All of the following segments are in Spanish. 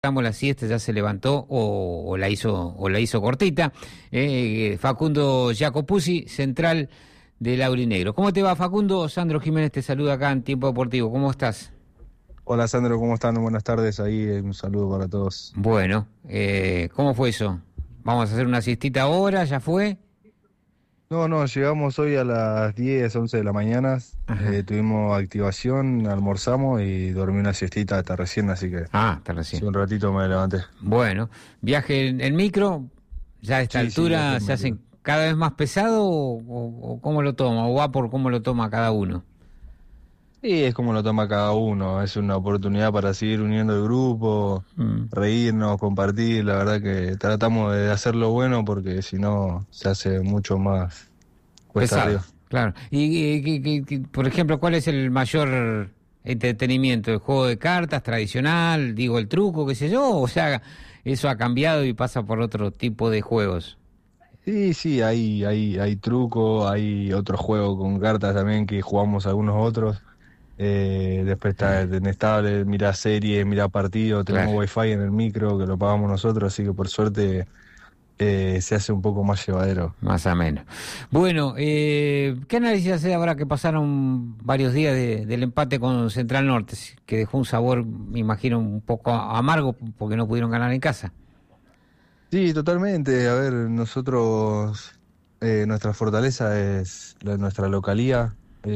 La siesta ya se levantó o la hizo cortita. Facundo Giacopuzzi, central del Aurinegro. ¿Cómo te va, Facundo? Sandro Jiménez te saluda acá en Tiempo Deportivo. ¿Cómo estás? Hola Sandro, ¿cómo están? Buenas tardes ahí, un saludo para todos. Bueno, ¿cómo fue eso? ¿Vamos a hacer una siestita ahora? ¿Ya fue? No, llegamos hoy a las 10, 11 de la mañana, tuvimos activación, almorzamos y dormí una siestita hasta recién, así que Hasta recién. hace un ratito me levanté. Bueno, viaje en micro, ya a esta altura sí, se hace cada vez más pesado o ¿cómo lo toma? ¿O va por cómo lo toma cada uno? Y es como lo toma cada uno, es una oportunidad para seguir uniendo el grupo, reírnos, compartir, la verdad que tratamos de hacerlo bueno porque si no se hace mucho más cuesta Pesado, arriba. claro. Y, por ejemplo, ¿cuál es el mayor entretenimiento? ¿El juego de cartas tradicional? Digo, el truco, qué sé yo. O sea, eso ha cambiado y pasa por otro tipo de juegos. Sí, hay truco, hay otro juego con cartas también que jugamos algunos otros. Después tenés tablet, mirá series, mirá partidos, tenemos Claro. wifi en el micro que lo pagamos nosotros, así que por suerte se hace un poco más llevadero. Más o menos. Bueno, ¿qué análisis hace ahora que pasaron varios días del empate con Central Norte, que dejó un sabor, me imagino, un poco amargo porque no pudieron ganar en casa? Sí, totalmente. A ver, nosotros, nuestra fortaleza es nuestra localía.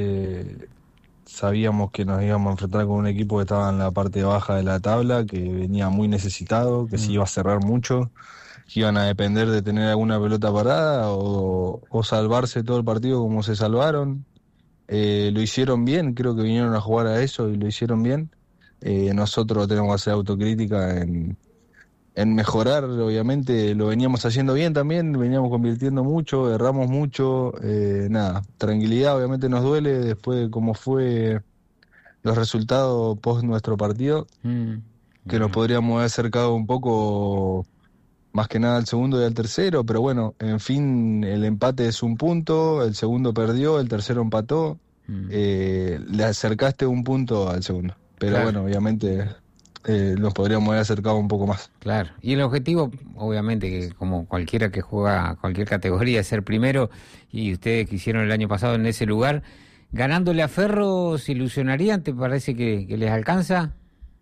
Sabíamos que nos íbamos a enfrentar con un equipo que estaba en la parte baja de la tabla, que venía muy necesitado, que se iba a cerrar mucho, que iban a depender de tener alguna pelota parada o salvarse todo el partido como se salvaron. Lo hicieron bien, creo que vinieron a jugar a eso y lo hicieron bien. Nosotros tenemos que hacer autocrítica en mejorar, obviamente lo veníamos haciendo bien también, veníamos convirtiendo mucho, erramos mucho, nada, tranquilidad obviamente nos duele después de cómo fue los resultados post nuestro partido, que nos podríamos haber acercado un poco más que nada al segundo y al tercero, pero bueno, en fin, el empate es un punto, el segundo perdió, el tercero empató, le acercaste un punto al segundo, pero Claro. bueno, obviamente nos podríamos haber acercado un poco más. Claro, y el objetivo, obviamente, que como cualquiera que juega cualquier categoría, es ser primero, y ustedes que hicieron el año pasado en ese lugar, ganándole a Ferro, ¿se ilusionarían? ¿Te parece que les alcanza?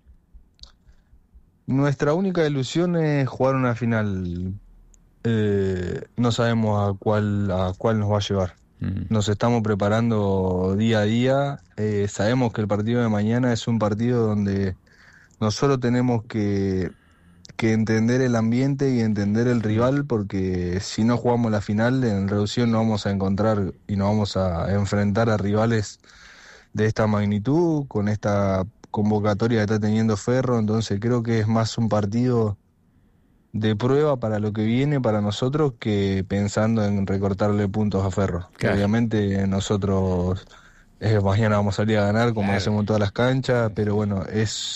Nuestra única ilusión es jugar una final. No sabemos a cuál nos va a llevar. Nos estamos preparando día a día. Sabemos que el partido de mañana es un partido donde nosotros tenemos que entender el ambiente y entender el rival, porque si no jugamos la final, en reducción no vamos a encontrar y no vamos a enfrentar a rivales de esta magnitud, con esta convocatoria que está teniendo Ferro. Entonces creo que es más un partido de prueba para lo que viene para nosotros que pensando en recortarle puntos a Ferro. Claro. Obviamente nosotros mañana vamos a salir a ganar como Claro. hacemos en todas las canchas, pero bueno,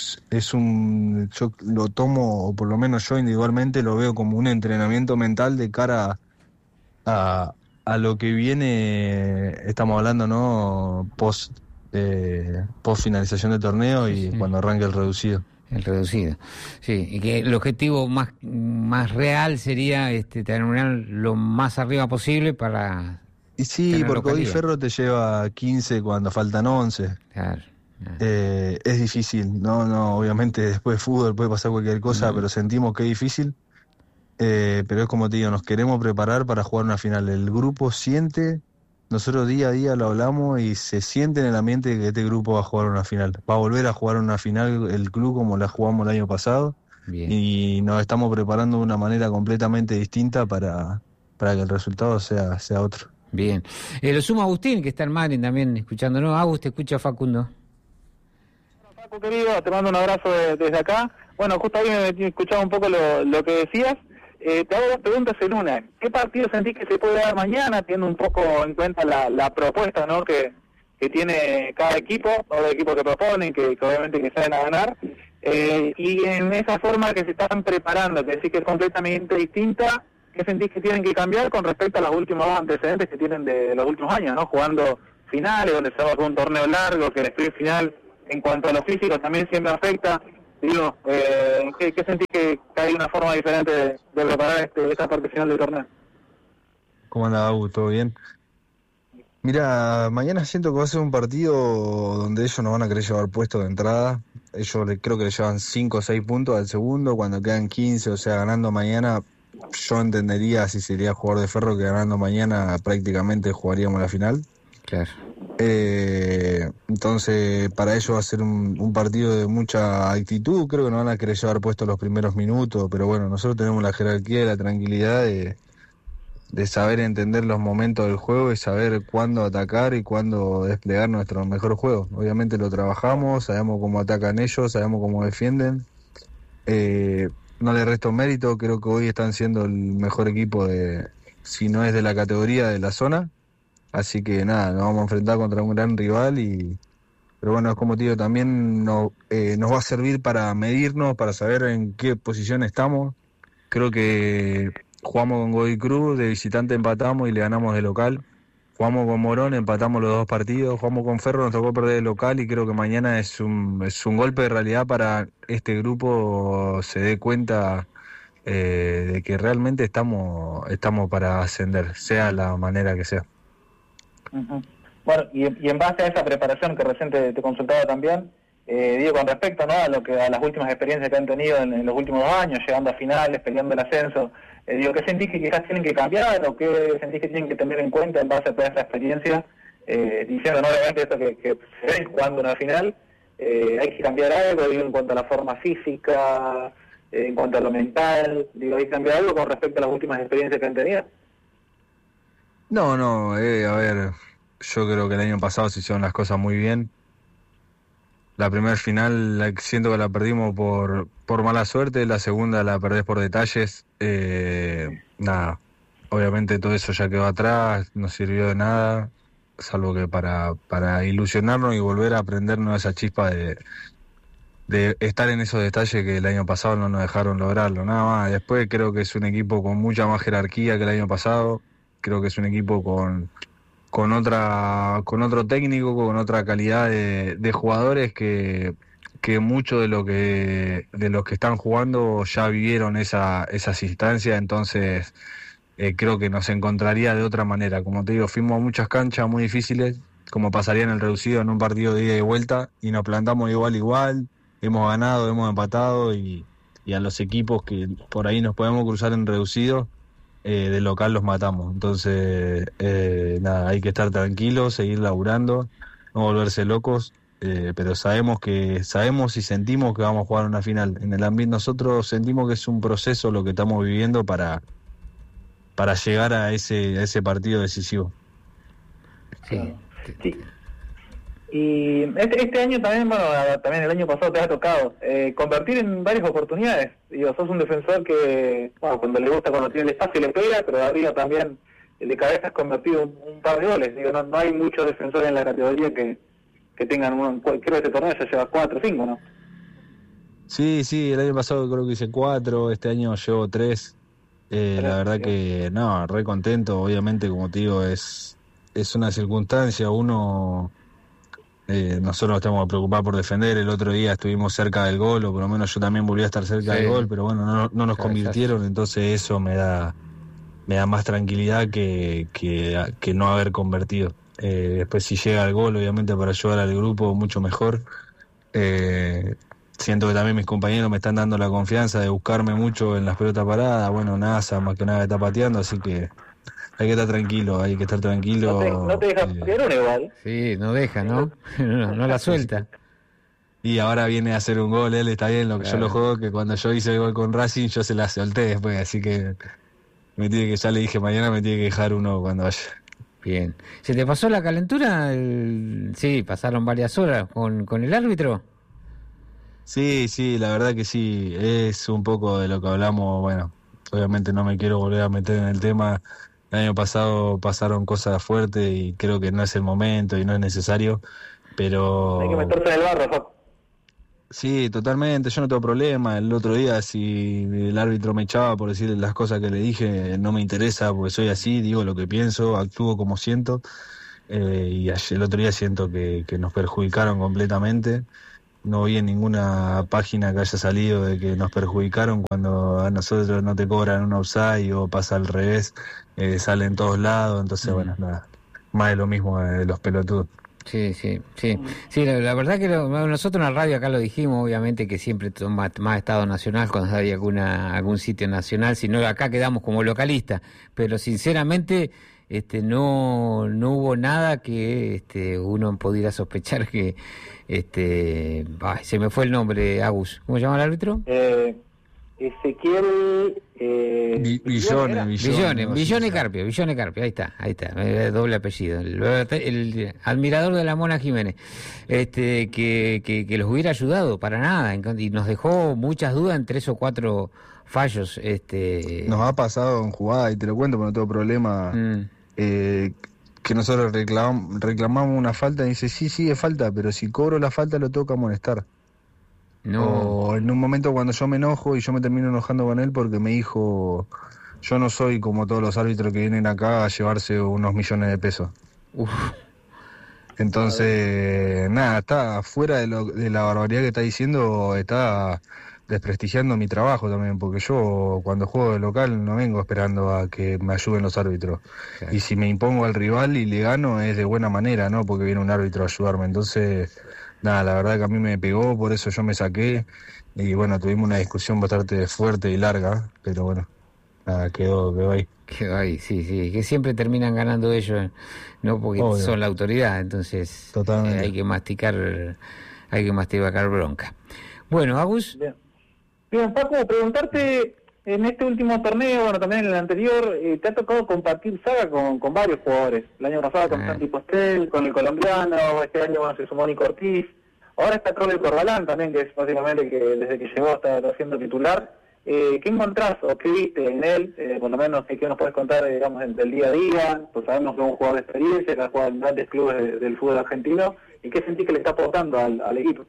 yo lo tomo, o por lo menos yo individualmente lo veo como un entrenamiento mental de cara a lo que viene. Estamos hablando, ¿no? Post finalización del torneo y cuando arranque el reducido. El reducido, sí, y que el objetivo más real sería terminar lo más arriba posible para Y sí, tener porque hoy localía. Ferro te lleva 15 cuando faltan 11. Claro. Es difícil, no, obviamente después de fútbol puede pasar cualquier cosa, pero sentimos que es difícil. Pero es como te digo, nos queremos preparar para jugar una final. El grupo siente, nosotros día a día lo hablamos y se siente en el ambiente de que este grupo va a jugar una final. Va a volver a jugar una final el club como la jugamos el año pasado. Bien. Y nos estamos preparando de una manera completamente distinta para que el resultado sea otro. Bien. Lo suma Agustín, que está en Madrid también escuchándonos. Agus, te escucha Facundo. Facu, querido, te mando un abrazo desde acá. Bueno, justo ahí me escuchaba un poco lo que decías. Te hago dos preguntas en una. ¿Qué partido sentís que se puede dar mañana, teniendo un poco en cuenta la propuesta, ¿no?, que tiene cada equipo, o los equipos que proponen, que obviamente que salen a ganar? Y en esa forma que se están preparando, que decís que es completamente distinta, ¿qué sentís que tienen que cambiar con respecto a los últimos antecedentes que tienen de los últimos años, ¿no? Jugando finales, donde se va con un torneo largo, que el sprint final, en cuanto a lo físico, también siempre afecta. Digo, ¿qué sentís que hay una forma diferente de preparar esta parte final del torneo? ¿Cómo anda, Agu? ¿Todo bien? Mira, mañana siento que va a ser un partido donde ellos nos van a querer llevar puesto de entrada. Creo que le llevan 5 o 6 puntos al segundo, cuando quedan 15, o sea, ganando mañana, yo entendería si sería jugador de Ferro que ganando mañana prácticamente jugaríamos la final. Claro. Entonces, para ellos va a ser un partido de mucha actitud. Creo que nos van a querer llevar puesto los primeros minutos, pero bueno, nosotros tenemos la jerarquía y la tranquilidad de saber entender los momentos del juego y saber cuándo atacar y cuándo desplegar nuestro mejor juego. Obviamente lo trabajamos, sabemos cómo atacan ellos, sabemos cómo defienden. No le resto mérito, creo que hoy están siendo el mejor equipo si no es de la categoría, de la zona. Así que nada, nos vamos a enfrentar contra un gran rival pero bueno, es como te digo, también nos va a servir para medirnos, para saber en qué posición estamos. Creo que jugamos con Godoy Cruz, de visitante empatamos y le ganamos de local. Jugamos con Morón, empatamos los 2 partidos. Jugamos con Ferro, nos tocó perder de local y creo que mañana es un golpe de realidad para este grupo se dé cuenta de que realmente estamos para ascender, sea la manera que sea. Uh-huh. Bueno, y en base a esa preparación que recién te consultaba también, digo, con respecto, ¿no?, a las últimas experiencias que han tenido en los últimos 2 años, llegando a finales, peleando el ascenso, digo, ¿qué sentís que quizás tienen que cambiar o qué sentís que tienen que tener en cuenta en base a toda esa experiencia? Diciendo, no, obviamente, esto que se ven jugando una final, hay que cambiar algo, digo, en cuanto a la forma física, en cuanto a lo mental, digo, ¿hay que cambiar algo con respecto a las últimas experiencias que han tenido? No, a ver, yo creo que el año pasado se hicieron las cosas muy bien. La primera final siento que la perdimos por mala suerte, la segunda la perdés por detalles. Nada, obviamente todo eso ya quedó atrás, no sirvió de nada, salvo que para ilusionarnos y volver a aprendernos esa chispa de estar en esos detalles que el año pasado no nos dejaron lograrlo. Nada más, después creo que es un equipo con mucha más jerarquía que el año pasado, creo que es un equipo con otro técnico, con otra calidad de jugadores que muchos de los que están jugando ya vivieron esas instancias, entonces creo que nos encontraría de otra manera. Como te digo, fuimos a muchas canchas muy difíciles, como pasaría en el reducido en un partido de ida y vuelta, y nos plantamos igual, hemos ganado, hemos empatado, y a los equipos que por ahí nos podemos cruzar en reducido, de local los matamos. Entonces, nada, hay que estar tranquilos, seguir laburando, no volverse locos, pero sabemos y sentimos que vamos a jugar una final. En el ambiente nosotros sentimos que es un proceso lo que estamos viviendo para llegar a ese partido decisivo. Sí. Y este año también, bueno, también el año pasado te ha tocado convertir en varias oportunidades. Digo, sos un defensor que, bueno, cuando le gusta, cuando tiene el espacio le pega, pero de arriba también de cabeza has convertido un par de goles. Digo, no hay muchos defensores en la categoría que tengan creo que este torneo ya lleva 4 o 5, ¿no? Sí, el año pasado creo que hice 4, este año llevo 3. La verdad que, no, re contento. Obviamente, como te digo, es una circunstancia, nosotros nos tenemos que preocupar por defender. El otro día estuvimos cerca del gol, o por lo menos yo también volví a estar cerca del gol, pero bueno, no nos convirtieron, entonces eso me da más tranquilidad que no haber convertido. Después si llega el gol, obviamente para ayudar al grupo, mucho mejor. Siento que también mis compañeros me están dando la confianza de buscarme mucho en las pelotas paradas. Bueno, NASA más que nada está pateando, así que hay que estar tranquilo. No te deja patear uno igual. Sí, no deja, ¿no? No la suelta. Y ahora viene a hacer un gol, él está bien, lo que yo lo juego, que cuando yo hice el gol con Racing yo se la solté después, así que ya le dije mañana me tiene que dejar uno cuando vaya. Bien. ¿Se te pasó la calentura? Sí, pasaron varias horas con el árbitro. Sí, la verdad que sí, es un poco de lo que hablamos. Bueno, obviamente no me quiero volver a meter en el tema. El año pasado pasaron cosas fuertes y creo que no es el momento y no es necesario, pero... Hay que meterse en el barro, Facu. Sí, totalmente, yo no tengo problema. El otro día si el árbitro me echaba por decirle las cosas que le dije, no me interesa porque soy así, digo lo que pienso, actúo como siento, y el otro día siento que nos perjudicaron completamente. no vi en ninguna página que haya salido de que nos perjudicaron cuando a nosotros no te cobran un offside o pasa al revés, sale en todos lados, entonces bueno, nada, más de lo mismo de los pelotudos. Sí, la verdad que nosotros en la radio acá lo dijimos, obviamente que siempre toma más Estado Nacional cuando hay algún sitio nacional, sino acá quedamos como localistas, pero sinceramente no hubo nada que uno pudiera sospechar que se me fue el nombre, Agus, ¿cómo se llama el árbitro? Ezequiel Villone Carpio, ahí está, doble apellido, el admirador de la Mona Jiménez, que los hubiera ayudado para nada, y nos dejó muchas dudas en 3 o 4 fallos. Nos ha pasado en jugada, y te lo cuento, pero no tengo problema, que nosotros reclamamos una falta y dice, sí, es falta, pero si cobro la falta lo tengo que amonestar. No. O en un momento cuando yo me enojo y yo me termino enojando con él porque me dijo, yo no soy como todos los árbitros que vienen acá a llevarse unos millones de pesos. Uf. Entonces, nada, está fuera de la barbaridad que está diciendo, está desprestigiando mi trabajo también, porque yo cuando juego de local no vengo esperando a que me ayuden los árbitros. Okay. Y si me impongo al rival y le gano es de buena manera, ¿no? Porque viene un árbitro a ayudarme. Entonces, nada, la verdad que a mí me pegó, por eso yo me saqué. Y bueno, tuvimos una discusión bastante fuerte y larga, pero bueno, nada, quedó ahí. Quedó ahí, sí, que siempre terminan ganando ellos, ¿no? Porque obvio, son la autoridad, entonces hay que masticar bronca. Bueno, Agus. Bien, Paco, preguntarte, en este último torneo, bueno, también en el anterior, te ha tocado compartir saga con varios jugadores. El año pasado con Santi Postel, con el colombiano, este año se sumó Nico Ortiz, ahora está Claudio Corbalán también, que es básicamente que desde que llegó está siendo titular. ¿Qué encontrás o qué viste en él? Por lo menos, ¿qué nos puedes contar, digamos, del día a día? Pues sabemos que es un jugador de experiencia, que ha jugado en grandes clubes del fútbol argentino, ¿y qué sentís que le está aportando al equipo?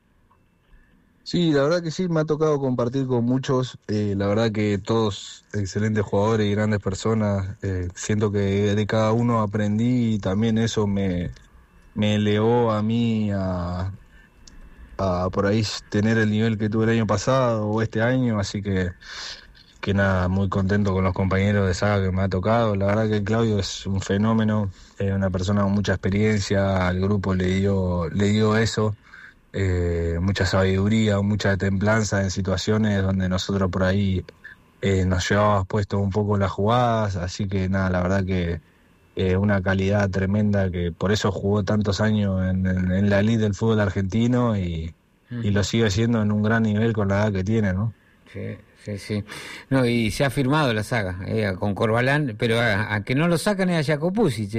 Sí, la verdad que sí, me ha tocado compartir con muchos, la verdad que todos excelentes jugadores y grandes personas, siento que de cada uno aprendí y también eso me elevó a mí a por ahí tener el nivel que tuve el año pasado o este año, así que nada, muy contento con los compañeros de saga que me ha tocado. La verdad que Claudio es un fenómeno, una persona con mucha experiencia, al grupo le dio eso. Mucha sabiduría, mucha templanza en situaciones donde nosotros por ahí nos llevábamos puesto un poco las jugadas, así que nada, la verdad que una calidad tremenda, que por eso jugó tantos años en la elite del fútbol argentino y lo sigue siendo en un gran nivel con la edad que tiene, ¿no? Sí. No, y se ha firmado la saga con Corbalán, pero a que no lo sacan es a Jacopuzzi,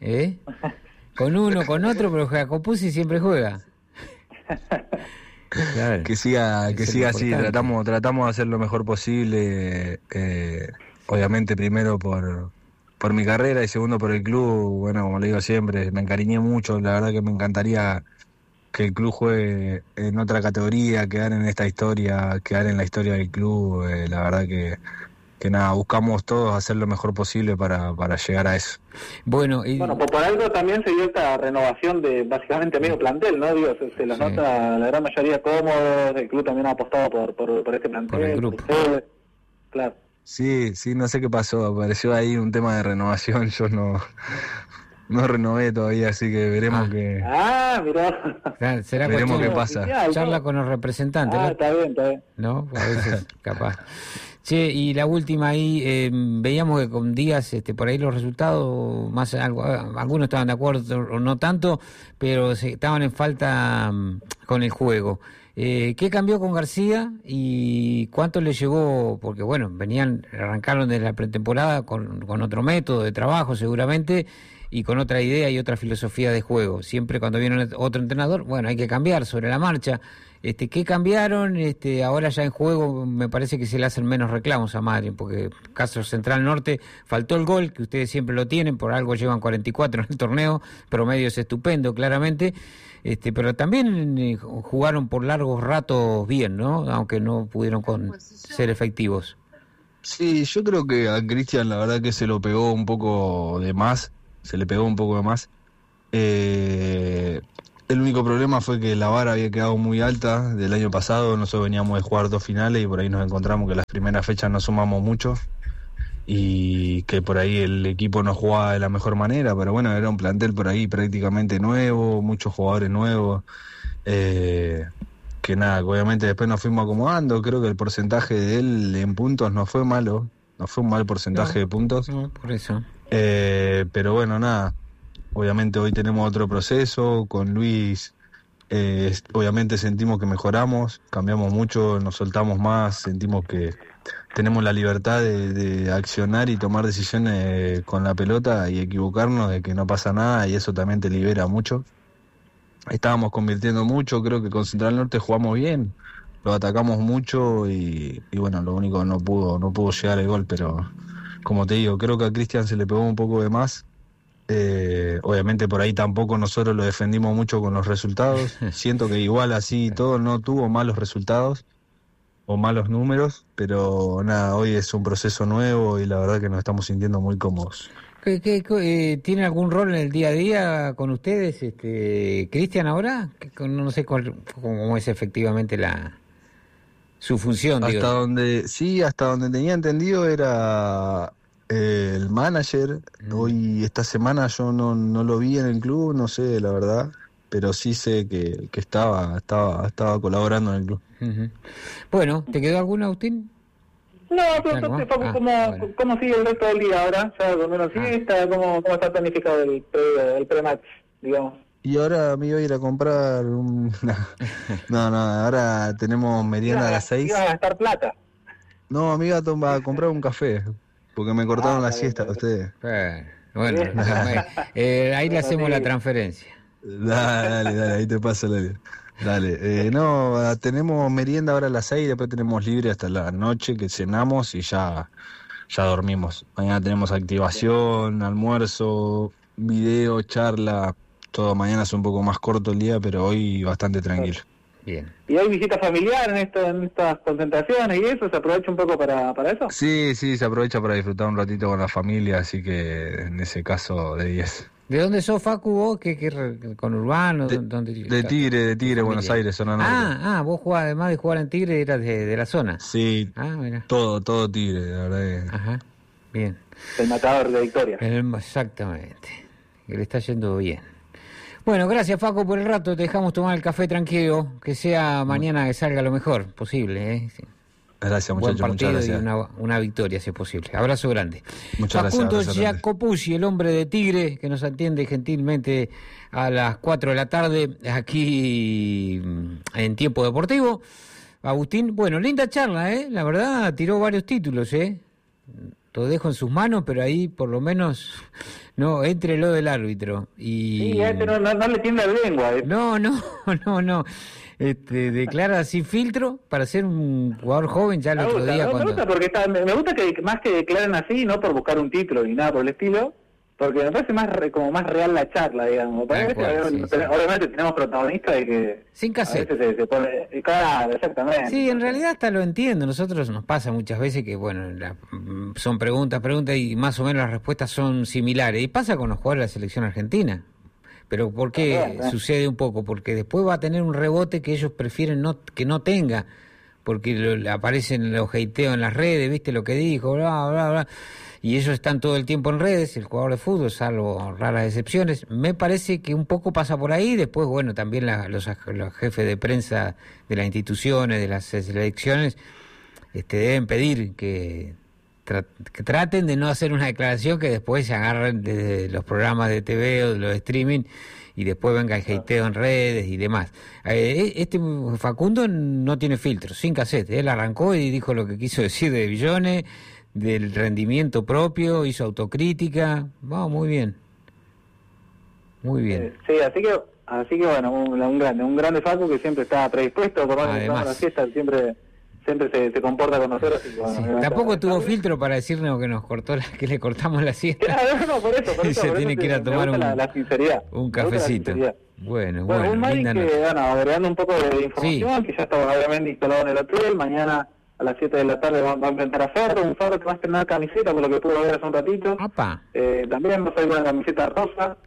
con uno, con otro, pero Jacopuzzi siempre juega. Claro, que siga así, tratamos de hacer lo mejor posible, obviamente primero por mi carrera y segundo por el club. Bueno, como le digo siempre, me encariñé mucho, la verdad que me encantaría que el club juegue en otra categoría, quedar en esta historia, quedar en la historia del club. La verdad que nada, buscamos todos hacer lo mejor posible para llegar a eso. Bueno, por algo también se dio esta renovación de básicamente medio plantel, ¿no? Digo, se los nota la gran mayoría cómodos, el club también ha apostado por este plantel. Por el grupo. Claro. Sí, no sé qué pasó, apareció ahí un tema de renovación, yo no renové todavía, así que veremos que... mirá. Será veremos qué pasa. Charla con los representantes. Está bien. ¿No? A veces, capaz. Che, y la última ahí, veíamos que con Díaz, por ahí los resultados, algunos estaban de acuerdo o no tanto, pero estaban en falta con el juego. ¿Qué cambió con García y cuánto le llegó? Porque bueno, arrancaron desde la pretemporada con otro método de trabajo seguramente y con otra idea y otra filosofía de juego. Siempre cuando viene otro entrenador, bueno, hay que cambiar sobre la marcha. ¿Qué cambiaron? Ahora ya en juego me parece que se le hacen menos reclamos a Madrid, porque caso Central Norte faltó el gol, que ustedes siempre lo tienen, por algo llevan 44 en el torneo, promedio es estupendo, claramente, pero también jugaron por largos ratos bien, ¿no? Aunque no pudieron ser efectivos. Sí, yo creo que a Cristian la verdad que se lo pegó un poco de más, se le pegó un poco de más. El único problema fue que la vara había quedado muy alta del año pasado. Nosotros veníamos de jugar 2 finales y por ahí nos encontramos que las primeras fechas no sumamos mucho y que por ahí el equipo no jugaba de la mejor manera, pero bueno, era un plantel por ahí prácticamente nuevo, muchos jugadores nuevos, que nada, que obviamente después nos fuimos acomodando. Creo que el porcentaje de él en puntos no fue malo, no fue un mal porcentaje de puntos. No, por eso. Pero bueno, nada, obviamente hoy tenemos otro proceso, con Luis obviamente sentimos que mejoramos, cambiamos mucho, nos soltamos más, sentimos que tenemos la libertad de accionar y tomar decisiones con la pelota y equivocarnos, de que no pasa nada, y eso también te libera mucho. Estábamos convirtiendo mucho, creo que con Central Norte jugamos bien, lo atacamos mucho y bueno, lo único que no pudo llegar el gol, pero como te digo, creo que a Cristian se le pegó un poco de más. Obviamente por ahí tampoco nosotros lo defendimos mucho con los resultados. Siento que igual así todo no tuvo malos resultados o malos números, pero nada, hoy es un proceso nuevo y la verdad que nos estamos sintiendo muy cómodos. ¿Tiene algún rol en el día a día con ustedes, Cristian, ahora? No sé cómo es efectivamente su función. Hasta donde tenía entendido era el manager. Hoy, esta semana yo no lo vi en el club, no sé la verdad, pero sí sé que estaba colaborando en el club. Uh-huh. Bueno, ¿te quedó alguna, Agustín? No, pero ¿cómo sigue el resto del día ahora? Ya con una siesta, ¿cómo está planificado el pre-match, digamos? Y ahora me iba a ir a comprar No, ahora tenemos merienda a las 6. ¿Iba a gastar plata? No, me iba a comprar un café, porque me cortaron la siesta a ustedes. Bueno, ahí le hacemos la transferencia. Dale, ahí te paso la idea. Dale, tenemos merienda ahora a las 6, después tenemos libre hasta la noche que cenamos y ya dormimos. Mañana tenemos activación, almuerzo, video, charla, todo. Mañana es un poco más corto el día, pero hoy bastante tranquilo. Bien. ¿Y hay visita familiar en estas concentraciones y eso? ¿Se aprovecha un poco para eso? Sí, se aprovecha para disfrutar un ratito con la familia, así que en ese caso de 10. ¿De dónde sos, Facu, vos? ¿Qué con Urbano? De Tigre, Buenos Aires, zona norte. Vos jugás, además de jugar en Tigre, eras de la zona. Sí, mira. Todo Tigre, la verdad. Ajá, bien. El matador de Victoria. Exactamente, que le está yendo bien. Bueno, gracias, Facu, por el rato. Te dejamos tomar el café tranquilo, que sea mañana que salga lo mejor posible. Sí. Gracias, Buen muchachos. partido, muchas gracias. Y una victoria, si es posible. Abrazo grande. Muchas Facundo gracias. Giacopuzzi, el hombre de Tigre, que nos atiende gentilmente a las 4 de la tarde aquí en Tiempo Deportivo. Agustín, bueno, linda charla, la verdad, tiró varios títulos, Lo dejo en sus manos, pero ahí por lo menos no entre lo del árbitro. Y sí, no le tiende la lengua. No. Declara sin filtro para ser un jugador joven ya el otro día. Me gusta porque me gusta que más que declaren así, no por buscar un título ni nada por el estilo, porque me parece como más real la charla, digamos. Obviamente tenemos protagonistas de que sin cassette. A veces se pone, claro, exactamente. Sí, en realidad hasta lo entiendo. Nosotros nos pasa muchas veces que, bueno, son preguntas y más o menos las respuestas son similares. Y pasa con los jugadores de la selección argentina. Pero ¿por qué sucede un poco? Porque después va a tener un rebote que ellos prefieren que no tenga, porque aparecen los hateos en las redes, ¿viste lo que dijo? Bla, bla, bla. Y ellos están todo el tiempo en redes, el jugador de fútbol, salvo raras excepciones. Me parece que un poco pasa por ahí. Después, bueno, también los jefes de prensa de las instituciones, de las selecciones, deben pedir que traten de no hacer una declaración que después se agarren de los programas de TV o de los streaming y después venga el hateo en redes y demás. Facundo no tiene filtro, sin cassette. Él arrancó y dijo lo que quiso decir de Billones, del rendimiento propio, hizo autocrítica. Muy bien. Muy bien. Sí, así que bueno, un grande Facu que siempre está predispuesto, por más que la fiesta, siempre se comporta con nosotros. Y, bueno, sí, tampoco tuvo filtro para decirnos que le cortamos la siesta. No, por eso se tiene que ir a tomar la sinceridad. Un cafecito. Bueno, un Mari que, agregando un poco de información, que ya está obviamente instalado en el hotel. Mañana a las 7 de la tarde va a enfrentar a Ferro, un Ferro que va a estrenar camiseta, por lo que pudo ver hace un ratito. También va a salir con la camiseta rosa.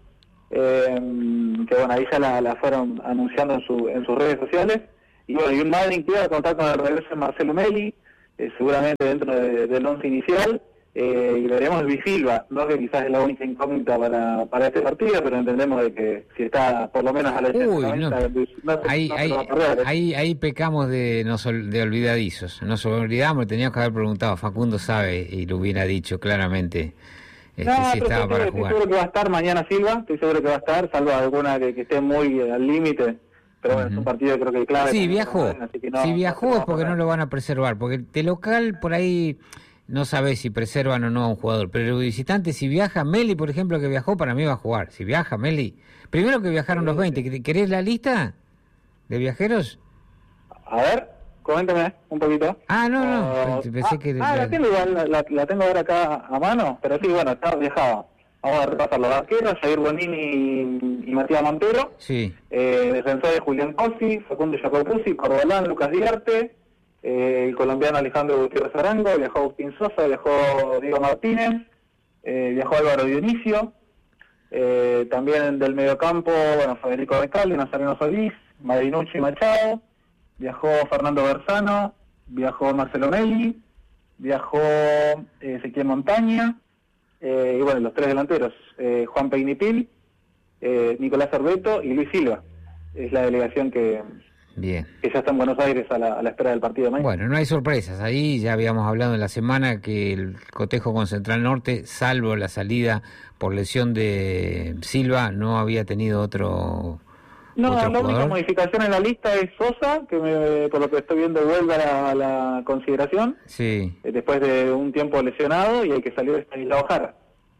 que bueno, ahí ya la fueron anunciando en sus redes sociales. Y bueno, y un Madrid que iba a contar con el regreso de Marcelo Meli, seguramente dentro del once inicial, y veremos Luis Silva, ¿no? Que quizás es la única incógnita para este partido, pero entendemos de que si está por lo menos a la 90, ahí pecamos de olvidadizos. Nos olvidamos, teníamos que haber preguntado. Facundo sabe y lo hubiera dicho claramente. Si estaba para jugar. Estoy seguro que va a estar mañana Silva, estoy seguro que va a estar, salvo alguna que esté muy al límite. Pero bueno, es un partido creo que clave. Sí, viajó. Si viajó es porque no lo van a preservar, porque de local por ahí no sabés si preservan o no a un jugador, pero el visitante si viaja, Meli por ejemplo que viajó, para mí va a jugar. Si viaja Meli, primero que viajaron los 20, ¿querés la lista de viajeros? A ver, coméntame un poquito. No, pensé que... la tengo igual, la tengo ahora acá a mano, pero sí, bueno, está viajado. Vamos a repasar los arqueros, Jair Bonini y Matías Montero. Sí. Defensores Julián Cosi, Facundo Jacopuzzi, Corbalán, Lucas Diarte, el colombiano Alejandro Gutiérrez Arango, viajó Agustín Sosa, viajó Diego Martínez, viajó Álvaro Dionisio, también del mediocampo, bueno, Federico Recalde, Nazareno Solís, Madrinucci Machado, viajó Fernando Berzano, viajó Marcelo Meli, viajó Ezequiel Montaña, y bueno, los tres delanteros, Juan Pegnipil, Nicolás Cerveto y Luis Silva. Es la delegación que ya está en Buenos Aires a la espera del partido de mañana. Bueno, no hay sorpresas. Ahí ya habíamos hablado en la semana que el cotejo con Central Norte, salvo la salida por lesión de Silva, no había tenido otro la única modificación en la lista es Sosa, que por lo que estoy viendo vuelve a la consideración. Sí. Después de un tiempo lesionado, y el que salió es Stanislao Jara.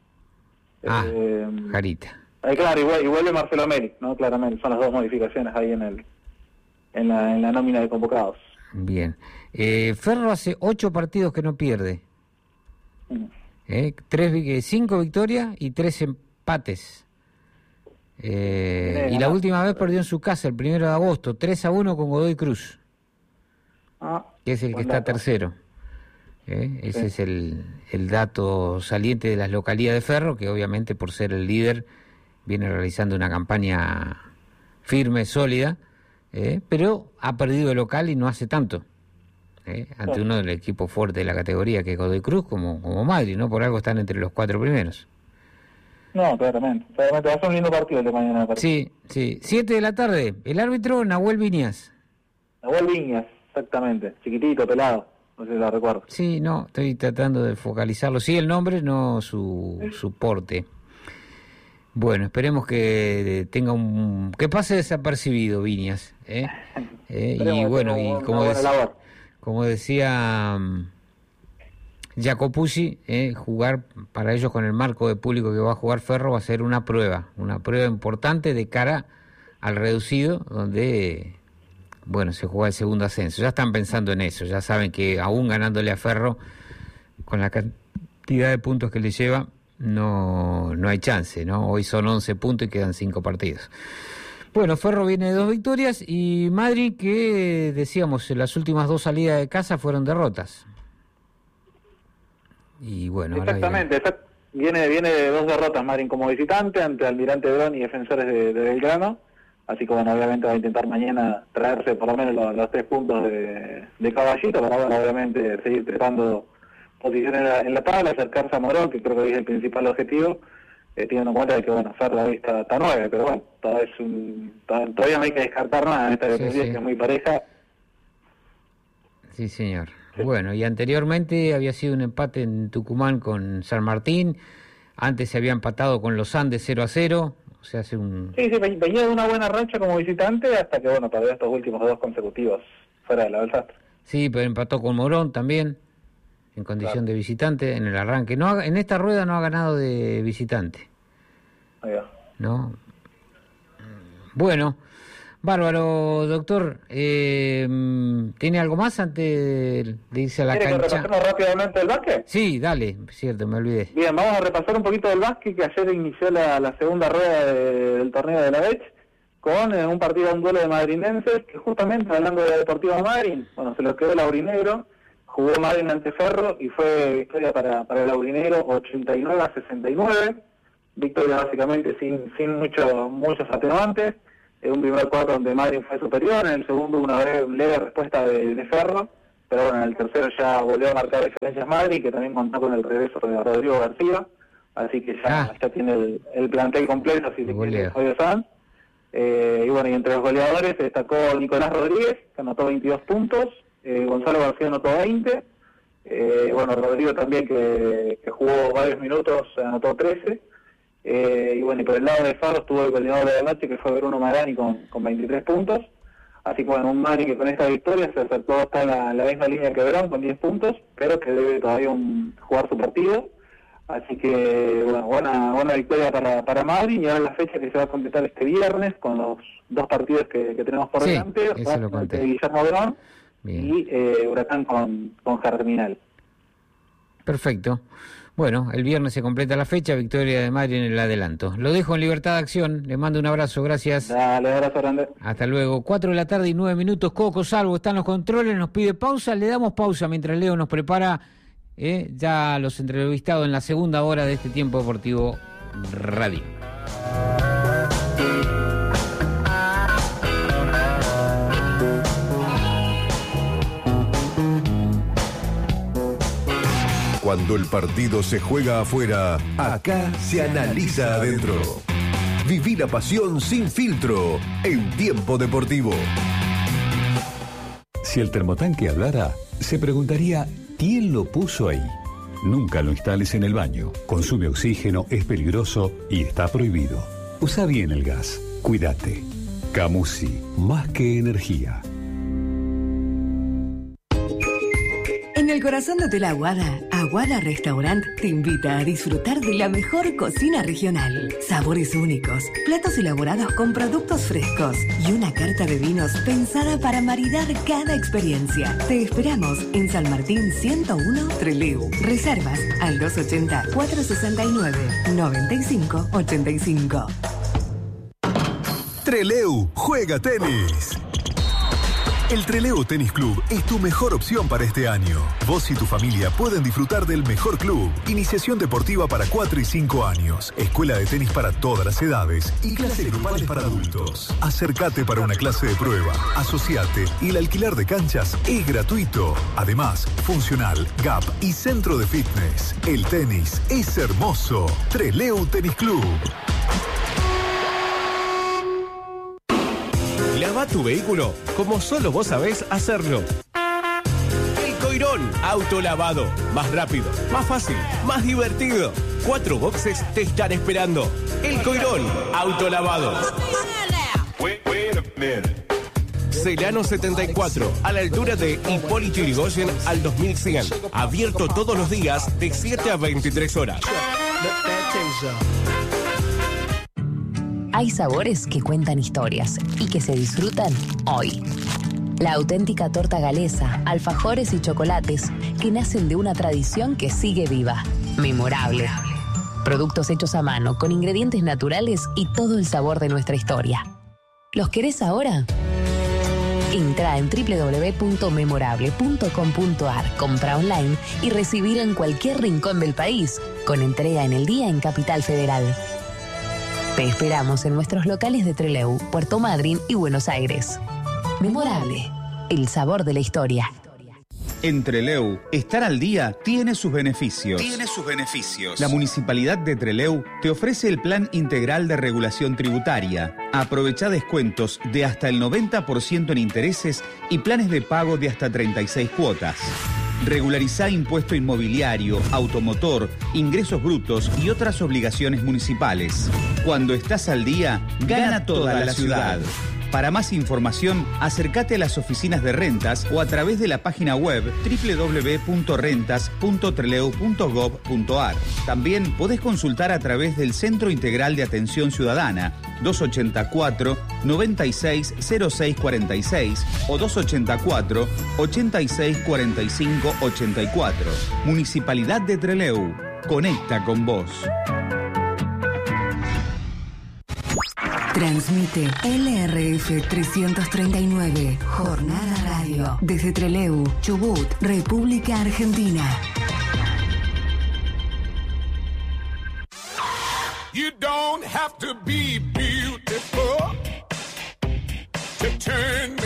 Jarita. Claro, y vuelve Marcelo Meli, ¿no? Claramente, son las dos modificaciones ahí en la nómina de convocados. Bien. Ferro hace 8 partidos que no pierde. 5 victorias y 3 empates. Y la última vez perdió en su casa el 1 de agosto, 3-1 con Godoy Cruz, que es el que está tercero. Ese es el dato saliente de las localidades de Ferro, que obviamente por ser el líder viene realizando una campaña firme, sólida, pero ha perdido el local y no hace tanto, ante uno del equipo fuerte de la categoría, que es Godoy Cruz, como Madrid, ¿no? Por algo están entre los 4 primeros. No, claramente. Va a ser un lindo partido el de mañana. Sí. 7 de la tarde. El árbitro, Nahuel Viñas. Nahuel Viñas, exactamente. Chiquitito, pelado. No sé si lo recuerdo. Sí, no, estoy tratando de focalizarlo. Sí, el nombre, no su porte. Bueno, esperemos que tenga que pase desapercibido Viñas. Y bueno, y como decía Jacopuzzi, jugar para ellos con el marco de público que va a jugar Ferro va a ser una prueba importante de cara al reducido, donde se juega el segundo ascenso. Ya están pensando en eso, ya saben que aún ganándole a Ferro, con la cantidad de puntos que le lleva, no hay chance, ¿no? Hoy son 11 puntos y quedan 5 partidos. Bueno, Ferro viene de 2 victorias y Madrid, que decíamos, las últimas 2 salidas de casa fueron derrotas. Y bueno, exactamente, viene de 2 derrotas Madrid como visitante ante Almirante Brown y Defensores de Belgrano, así que bueno, obviamente va a intentar mañana traerse por lo menos los 3 puntos de Caballito para obviamente seguir trepando posiciones en la tabla, acercarse a Morón, que creo que es el principal objetivo, teniendo en cuenta de que bueno, Ferro está 9, pero bueno, todavía no hay que descartar nada en esta categoría, que es muy pareja. Sí, señor. Bueno, y anteriormente había sido un empate en Tucumán con San Martín, antes se había empatado con los Andes 0-0, o sea, hace un... Sí, venía de una buena racha como visitante hasta que, bueno, perdió estos últimos 2 consecutivos fuera de la Belfast. Sí, pero empató con Morón también, en condición de visitante, en el arranque. En esta rueda no ha ganado de visitante. Ahí va. ¿No? Bueno... Bárbaro, doctor. ¿Tiene algo más antes de irse a la cancha? ¿Quiere que repasemos rápidamente el básquet? Sí, dale, cierto, me olvidé. Bien, vamos a repasar un poquito del básquet, que ayer inició la segunda rueda del torneo de la BECH, con un partido, un duelo de madrinenses, que justamente, hablando de Deportivo Madryn, bueno, se lo quedó el aurinegro, jugó Madryn ante Ferro, y fue victoria para el aurinegro 89-69, victoria básicamente sin muchos atenuantes. Un primer cuarto donde Madrid fue superior, en el segundo una leve respuesta de Ferro, pero bueno, en el tercero ya volvió a marcar diferencias Madrid, que también contó con el regreso de Rodrigo García, así que ya tiene el plantel completo, así que Fabio Sanz. Y bueno, y entre los goleadores destacó Nicolás Rodríguez, que anotó 22 puntos, Gonzalo García anotó 20, bueno, Rodrigo también, que jugó varios minutos, anotó 13, y bueno, y por el lado de Faro estuvo el goleador de la noche, que fue Bruno Marani, con 23 puntos. Así que bueno, un Madrid que con esta victoria se acercó hasta la misma línea que Verón, con 10 puntos, pero que debe todavía jugar su partido. Así que bueno, buena victoria para Madrid, y ahora la fecha que se va a completar este viernes con los dos partidos que tenemos por delante, Guillermo Verón y Huracán con Germinal. Perfecto. Bueno, el viernes se completa la fecha, victoria de Madrid en el adelanto. Lo dejo en libertad de acción, le mando un abrazo, gracias. Dale, abrazo grande. Hasta luego. 4:09 PM, Coco Salvo está en los controles, nos pide pausa, le damos pausa mientras Leo nos prepara ya los entrevistados en la segunda hora de este Tiempo Deportivo Radio. Cuando el partido se juega afuera, acá se analiza adentro. Viví la pasión sin filtro en Tiempo Deportivo. Si el termotanque hablara, se preguntaría ¿quién lo puso ahí? Nunca lo instales en el baño. Consume oxígeno, es peligroso y está prohibido. Usa bien el gas. Cuídate. Camusi, más que energía. En el corazón de Hotel Aguada, Aguada Restaurant te invita a disfrutar de la mejor cocina regional. Sabores únicos, platos elaborados con productos frescos y una carta de vinos pensada para maridar cada experiencia. Te esperamos en San Martín 101 Trelew. Reservas al 280-469-9585. Trelew juega tenis. El Trelew Tenis Club es tu mejor opción para este año. Vos y tu familia pueden disfrutar del mejor club. Iniciación deportiva para 4 y 5 años. Escuela de tenis para todas las edades. Y clases grupales para adultos. Acércate para una clase de prueba. Asociate y el alquiler de canchas es gratuito. Además, funcional, gap y centro de fitness. El tenis es hermoso. Trelew Tenis Club. Lava tu vehículo como solo vos sabés hacerlo. El Coirón Autolavado. Más rápido, más fácil, más divertido. 4 boxes te están esperando. El Coirón Autolavado. Celano 74, a la altura de Hipólito Yrigoyen al 2100. Abierto todos los días de 7 a 23 horas. Hay sabores que cuentan historias y que se disfrutan hoy. La auténtica torta galesa, alfajores y chocolates que nacen de una tradición que sigue viva. Memorable. Productos hechos a mano, con ingredientes naturales y todo el sabor de nuestra historia. ¿Los querés ahora? Entra en www.memorable.com.ar, compra online y recibir en cualquier rincón del país, con entrega en el día en Capital Federal. Te esperamos en nuestros locales de Trelew, Puerto Madryn y Buenos Aires. Memorable, el sabor de la historia. En Trelew, estar al día tiene sus beneficios. La Municipalidad de Trelew te ofrece el Plan Integral de Regulación Tributaria. Aprovecha descuentos de hasta el 90% en intereses y planes de pago de hasta 36 cuotas. Regularizá impuesto inmobiliario, automotor, ingresos brutos y otras obligaciones municipales. Cuando estás al día, gana toda la ciudad. Para más información, acércate a las oficinas de rentas o a través de la página web www.rentas.trelew.gov.ar. También podés consultar a través del Centro Integral de Atención Ciudadana 284-960646 o 284-864584. Municipalidad de Trelew. Conecta con vos. Transmite LRF 339, Jornada Radio, desde Trelew, Chubut, República Argentina. You don't have to be beautiful to turn